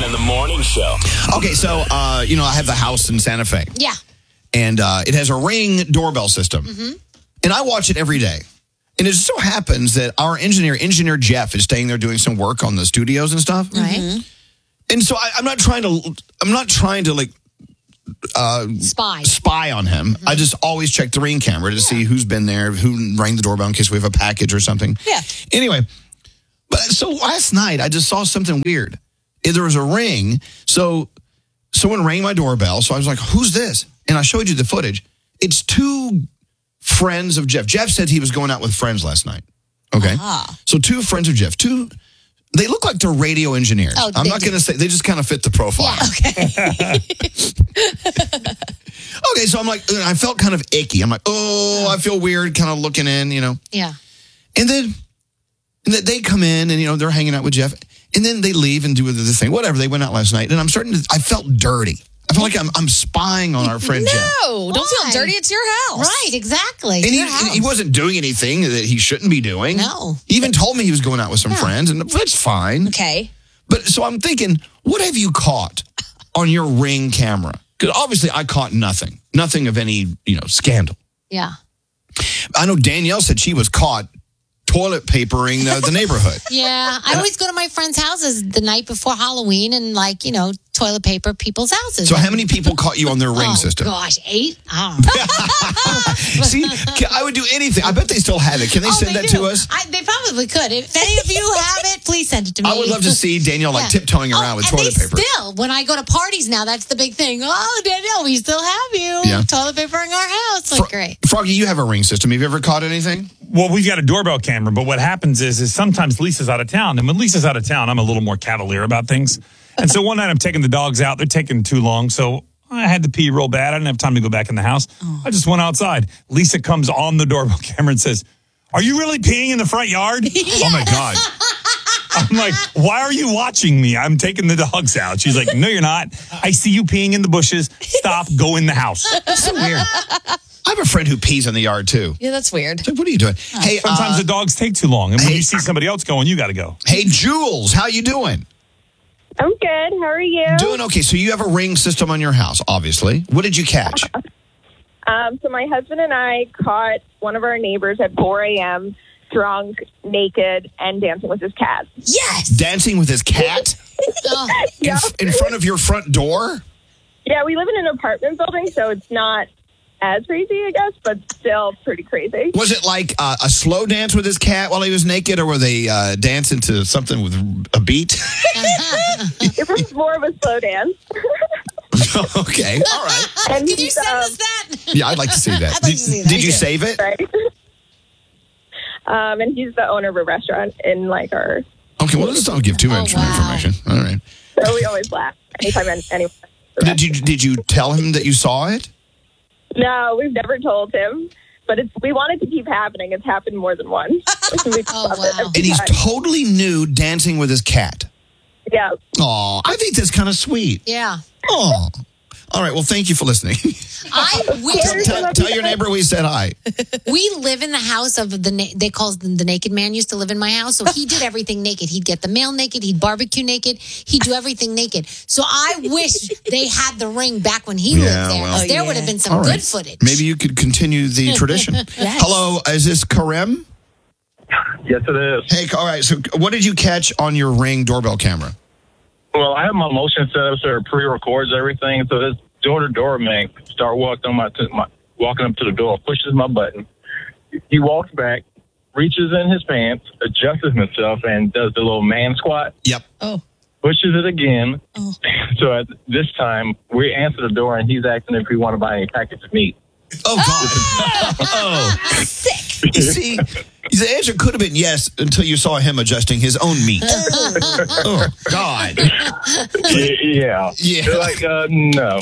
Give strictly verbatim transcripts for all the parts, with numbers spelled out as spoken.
in the morning show. Okay, so, uh, you know, I have the house in Santa Fe. Yeah. And uh, it has a Ring doorbell system. Mm-hmm. And I watch it every day. And it just so happens that our engineer, Engineer Jeff, is staying there doing some work on the studios and stuff. Right. Mm-hmm. And so I, I'm not trying to, I'm not trying to like, uh, spy spy on him. Mm-hmm. I just always check the Ring camera to yeah. see who's been there, who rang the doorbell in case we have a package or something. Yeah. Anyway, but so last night I just saw something weird. There was a ring. So someone rang my doorbell. So I was like, who's this? And I showed you the footage. It's two friends of Jeff. Jeff said he was going out with friends last night. Okay. Uh-huh. So two friends of Jeff. Two, they look like they're radio engineers. Oh, I'm not going to say, they just kind of fit the profile. Yeah, okay. Okay, so I'm like, I felt kind of icky. I'm like, oh, I feel weird kind of looking in, you know. Yeah. And then and then they come in and, you know, they're hanging out with Jeff. And then they leave and do the thing. Whatever, they went out last night. And I'm starting to, I felt dirty. I feel like I'm I'm spying on our friend no, Jeff. No, don't feel dirty. It's your house. Right, exactly. And he, he wasn't doing anything that he shouldn't be doing. No. He even told me he was going out with some yeah. friends, and that's fine. Okay. But so I'm thinking, what have you caught on your Ring camera? Because obviously I caught nothing. Nothing of any, you know, scandal. Yeah. I know Danielle said she was caught toilet papering the, the neighborhood. Yeah. I always go to my friends' houses the night before Halloween and, like, you know, toilet paper people's houses. So how many people caught you on their Ring oh, system? Gosh, eight? I don't know. See, I would do anything. I bet they still have it. Can they oh, send they that do. to us? I, they probably could. If any of you have it, please send it to me. I would love to see Danielle like yeah. tiptoeing around oh, with and toilet they paper. Still, when I go to parties now, that's the big thing. Oh, Danielle, we still have you. Yeah. Toilet paper in our house. Like, Fro- great. Froggy, you have a Ring system. Have you ever caught anything? Well, we've got a doorbell camera, but what happens is, is sometimes Lisa's out of town. And when Lisa's out of town, I'm a little more cavalier about things. And so one night I'm taking the dogs out. They're taking too long. So I had to pee real bad. I didn't have time to go back in the house. Oh. I just went outside. Lisa comes on the doorbell camera and says, "Are you really peeing in the front yard?" Yes. Oh, my God. I'm like, "Why are you watching me? I'm taking the dogs out." She's like, "No, you're not. I see you peeing in the bushes. Stop. Go in the house." That's so weird. I have a friend who pees in the yard, too. Yeah, that's weird. So what are you doing? Oh. Hey, Sometimes uh, the dogs take too long. And when hey, you see somebody else going, you got to go. Hey, Jules, how you doing? I'm good. How are you? Doing okay. So you have a Ring system on your house, obviously. What did you catch? Um, so my husband and I caught one of our neighbors at four a.m. drunk, naked, and dancing with his cat. Yes! Dancing with his cat? oh. in, yeah. in front of your front door? Yeah, we live in an apartment building, so it's not as crazy, I guess, but still pretty crazy. Was it like uh, a slow dance with his cat while he was naked, or were they uh, dancing to something with a beat? It was more of a slow dance. Okay, all right. And Can you send um, us that? Yeah, I'd like to see that. I'd like did, to see that. Did you save it? Right. Um, and he's the owner of a restaurant in like our... Okay, well, let's don't give too much oh, wow. information. All right. So we always laugh anytime anyone... Did you, did you tell him that you saw it? No, we've never told him, but it's we want it to keep happening. It's happened more than once. Oh, wow. And he's totally new dancing with his cat. Yeah. Oh, I think that's kind of sweet. Yeah. Oh. All right, well, thank you for listening. I we tell, tell, tell your neighbor we said hi. We live in the house of the, na- they call them the naked man used to live in my house. So he did everything naked. He'd get the mail naked. He'd barbecue naked. He'd do everything naked. So I wish they had the Ring back when he yeah, lived there. Well, there oh, yeah. would have been some right. good footage. Maybe you could continue the tradition. Yes. Hello, is this Karim? Yes, it is. Hey, all right. So what did you catch on your Ring doorbell camera? Well, I have my motion set up so it pre-records everything. So this door-to-door man start walking on my, to my walking up to the door, pushes my button. He walks back, reaches in his pants, adjusts himself, and does the little man squat. Yep. Oh. Pushes it again. Oh. So at this time, we answer the door, and he's asking if we want to buy any packets of meat. Oh, God. Oh. Sick. You see, the answer could have been yes until you saw him adjusting his own meat. Oh, God. Yeah. Yeah. They're like, uh, no.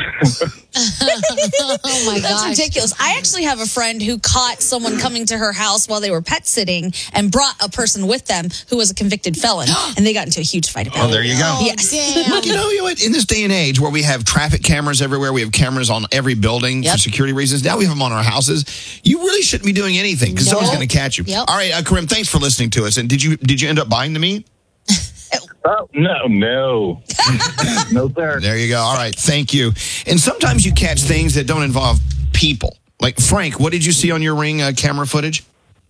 Oh my That's gosh. ridiculous. I actually have a friend who caught someone coming to her house while they were pet sitting and brought a person with them who was a convicted felon, and they got into a huge fight about it. Oh, there you go. Oh, Yes. damn. Look, you know, you know what? In this day and age where we have traffic cameras everywhere, we have cameras on every building Yep. for security reasons. Now we have them on our houses. You really shouldn't be doing anything because Nope. someone's going to catch you. Yep. All right, uh, Karim, thanks for listening to us. And did you did you end up buying the meat? Oh, no, no. No, sir. There you go. All right. Thank you. And sometimes you catch things that don't involve people. Like, Frank, what did you see on your Ring uh, camera footage?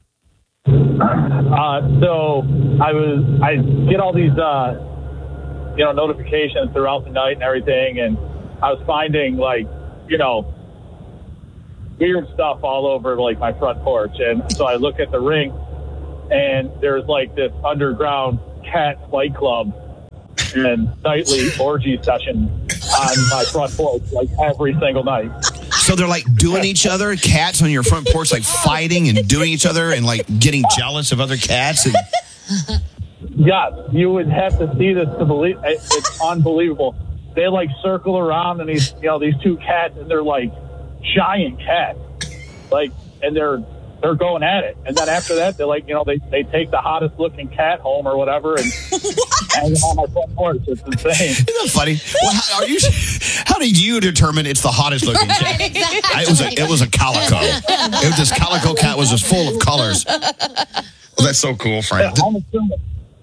Uh, so I was, I get all these, uh, you know, notifications throughout the night and everything, and I was finding, like, you know, weird stuff all over, like, my front porch. And so I look at the Ring, and there's, like, this underground cat fight club and nightly orgy session on my front porch, like, every single night. So they're like doing each other, cats on your front porch, like fighting and doing each other and like getting jealous of other cats. And Yes, you would have to see this to believe. it- It's unbelievable. They like circle around, and these, you know, these two cats, and they're like giant cats, like, and they're they're going at it. And then after that, they're like, you know, they, they take the hottest looking cat home or whatever, and hang it on my front porch. It's insane. isn't that funny? Well, how, are you, how did you determine it's the hottest looking cat? I- It was a it was a calico. It was, this calico cat was just full of colors. Well, that's so cool, Frank. I'm assuming.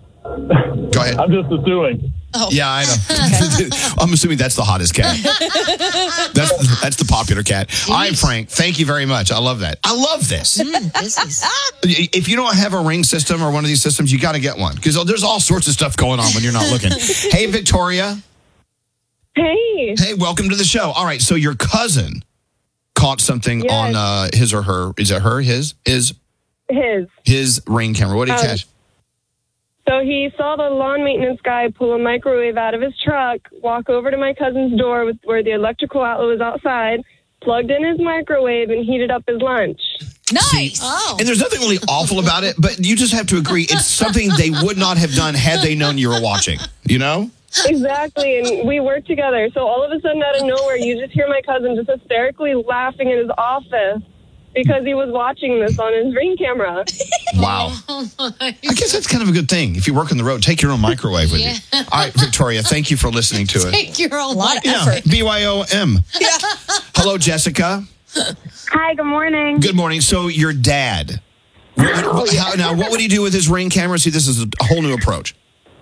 Go ahead. I'm just assuming. Yeah, I know. I'm assuming that's the hottest cat. That's that's the popular cat. All right, Frank. Thank you very much. I love that. I love this. Mm, this is If you don't have a Ring system or one of these systems, you got to get one because there's all sorts of stuff going on when you're not looking. Hey, Victoria. Hey. Hey, welcome to the show. All right, so your cousin caught something Yes. on uh, his or her. Is it her? His? His? His. His Ring camera. What did he Um, catch? So he saw the lawn maintenance guy pull a microwave out of his truck, walk over to my cousin's door with, where the electrical outlet was outside, plugged in his microwave, and heated up his lunch. Nice. oh. And there's nothing really awful about it, but you just have to agree it's something they would not have done had they known you were watching. You know? Exactly, and we work together. So all of a sudden, out of nowhere, you just hear my cousin just hysterically laughing in his office because he was watching this on his Ring camera. Wow. I guess that's kind of a good thing. If you work on the road, take your own microwave with Yeah. you. All right, Victoria, thank you for listening to it. Take your own A lot of Yeah, effort. B Y O M. Hello, Jessica. Hi, good morning. Good morning. So your dad. What would- how- now, what would he do with his Ring camera? See, this is a whole new approach.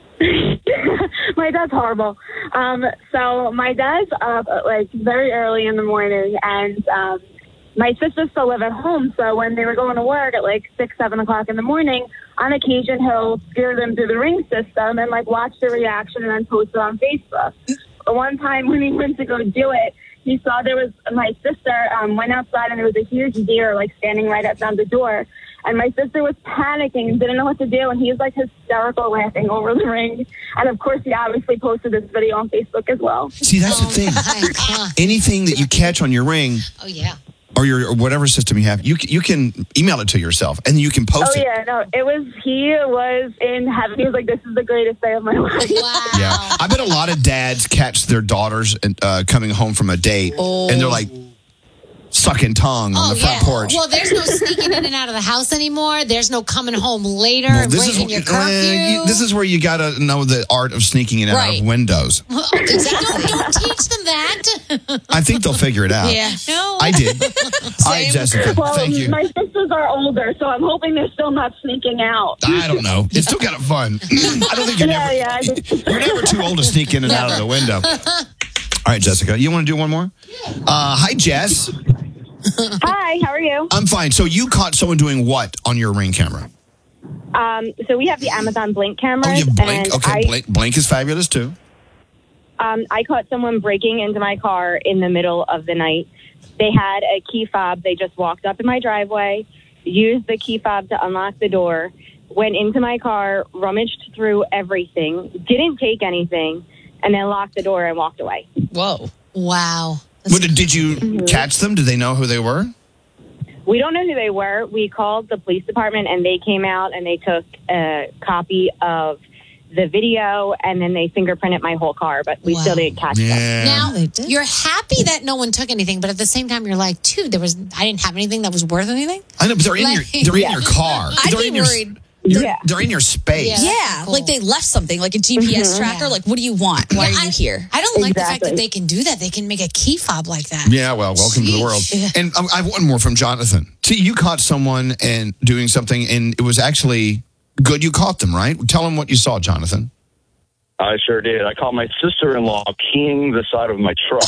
My dad's horrible. Um, so my dad's up like very early in the morning, and um, my sisters still live at home. So when they were going to work at like six, seven o'clock in the morning, on occasion he'll steer them through the Ring system and like watch their reaction and then post it on Facebook. But one time when he went to go do it, he saw there was my sister um, went outside and there was a huge deer like standing right outside the door. And my sister was panicking and didn't know what to do. And he was like hysterical laughing over the Ring. And of course, he obviously posted this video on Facebook as well. See, that's the thing. My God. Anything that you catch on your Ring Oh, yeah. or your or whatever system you have, you c- you can email it to yourself and you can post Oh, it. yeah, no, it was, he was in heaven. He was like, this is the greatest day of my life. Wow. Yeah, I bet a lot of dads catch their daughters uh, coming home from a date, and they're like sucking tongue on Oh, the front yeah. porch. Well, there's no sneaking in and out of the house anymore. There's no coming home later Well, and breaking your uh, curfew. you- this is where you got to know the art of sneaking in and out Right. of windows. Well, exactly. Don't, don't teach them that. I think they'll figure it out. Yeah. No. I did. All right, Jessica. Well, Thank you. my sisters are older, so I'm hoping they're still not sneaking out. I don't know. It's still kind of fun. I don't think you're Yeah, never yeah. I just- you're never too old to sneak in and out of the window. All right, Jessica. You want to do one more? Uh, hi, Jess. Hi, how are you? I'm fine. So you caught someone doing what on your Ring camera? Um, so we have the Amazon Blink cameras. Oh, you Blink. and Okay, I, Blink. Blink is fabulous too. Um, I caught someone breaking into my car in the middle of the night. They had a key fob. They just walked up in my driveway, used the key fob to unlock the door, went into my car, rummaged through everything, didn't take anything, and then locked the door and walked away. Whoa. Wow. But did, did you catch them? Did they know who they were? We don't know who they were. We called the police department, and they came out, and they took a copy of the video, and then they fingerprinted my whole car, but we Wow. still didn't catch them. Yeah. Now, they did. you're happy that no one took anything, but at the same time, you're like, dude, there was, I didn't have anything that was worth anything. I know, but they're in your Like- they're in your car. I'd they're be in your, worried. They're, Yeah. they're in your space. Yeah. Yeah, Cool. like they left something, like a G P S tracker. Yeah. Like, what do you want? Why Yeah, are I- you here? I don't like the fact Exactly. that they can do that. They can make a key fob like that. Yeah, well, welcome to the world. Sheesh. And um, I have one more from Jonathan. See, you caught someone and doing something, and it was actually good you caught them, right? Tell them what you saw, Jonathan. I sure did. I caught my sister-in-law keying the side of my truck.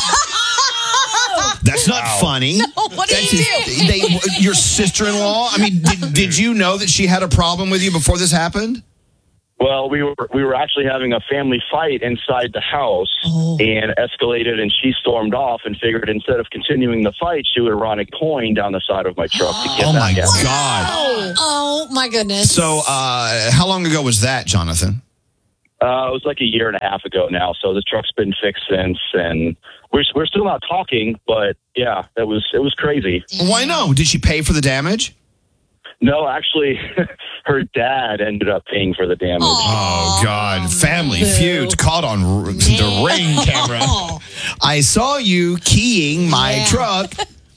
That's not funny. No, what did That's you his- do? They, your sister-in-law? I mean, did, did you know that she had a problem with you before this happened? Well, we were we were actually having a family fight inside the house, Oh. and escalated, and she stormed off and figured instead of continuing the fight, she would run a coin down the side of my truck to get Oh, back my at me. God. Oh, oh my goodness. So, uh, how long ago was that, Jonathan? Uh, it was like a year and a half ago now, so the truck's been fixed since, and we're we're still not talking, but yeah, that was it was crazy. Why no? Did she pay for the damage? No, actually, her dad ended up paying for the damage. Oh, God. Family feud caught on r- the ring camera. I saw you keying my Yeah. truck.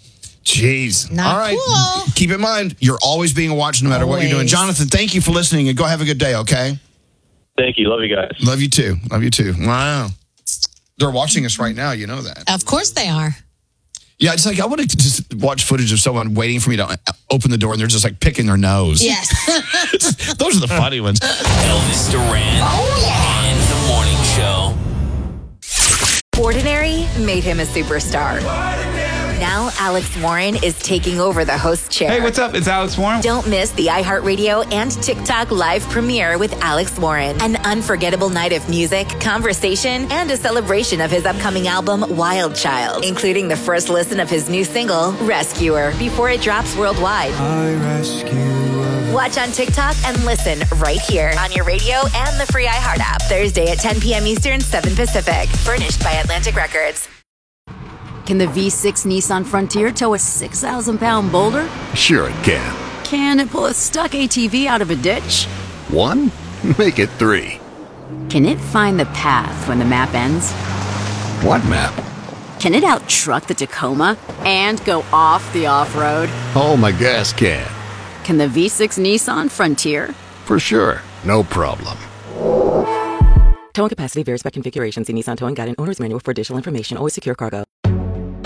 Jeez. Not All right. cool. Keep in mind, you're always being watched no matter what you're doing. Always. Jonathan, thank you for listening, and go have a good day, okay? Thank you, love you guys. Love you too. Love you too. Wow. They're watching us right now. You know that. Of course they are. Yeah, it's like I want to just watch footage of someone waiting for me to open the door and they're just like picking their nose. Yes. Those are the funny ones. Elvis Duran and the Morning Show. Ordinary made him a superstar. Now Alex Warren is taking over the host chair. Hey, what's up? It's Alex Warren. Don't miss the iHeartRadio and TikTok live premiere with Alex Warren. An unforgettable night of music, conversation, and a celebration of his upcoming album, Wild Child, including the first listen of his new single, Rescuer, before it drops worldwide. I rescue. Watch on TikTok and listen right here on your radio and the free iHeart app. Thursday at ten p.m. Eastern, seven Pacific. Furnished by Atlantic Records. Can the V six Nissan Frontier tow a six thousand pound boulder? Sure it can. Can it pull a stuck A T V out of a ditch? One? Make it three. Can it find the path when the map ends? What map? Can it out-truck the Tacoma and go off the off-road? Oh, my gas can. Can the V six Nissan Frontier? For sure. No problem. Towing capacity varies by configuration. See Nissan Towing Guide and Owner's Manual for additional information. Always secure cargo.